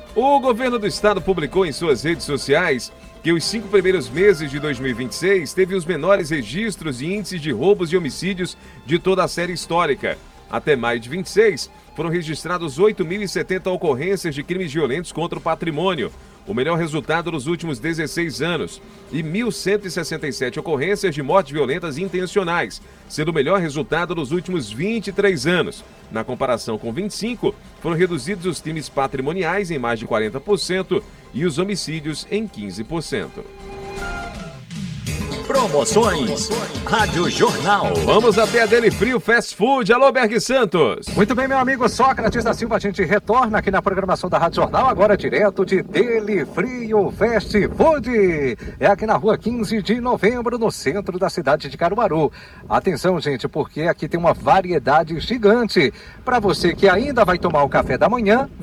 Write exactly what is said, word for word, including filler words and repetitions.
O governo do estado publicou em suas redes sociais que os cinco primeiros meses de dois mil e vinte e seis teve os menores registros e índices de roubos e homicídios de toda a série histórica. Até maio de vinte e seis, foram registrados oito mil e setenta ocorrências de crimes violentos contra o patrimônio, o melhor resultado nos últimos dezesseis anos, e mil cento e sessenta e sete ocorrências de mortes violentas intencionais, sendo o melhor resultado nos últimos vinte e três anos. Na comparação com vinte e cinco, foram reduzidos os crimes patrimoniais em mais de quarenta por cento e os homicídios em quinze por cento. Promoções Rádio Jornal. Vamos até a Deli Frio Fast Food. Alô, Berg Santos. Muito bem, meu amigo Sócrates da Silva. A gente retorna aqui na programação da Rádio Jornal, agora direto de Deli Frio Fast Food. É aqui na rua quinze de novembro, no centro da cidade de Caruaru. Atenção, gente, porque aqui tem uma variedade gigante. Para você que ainda vai tomar o café da manhã,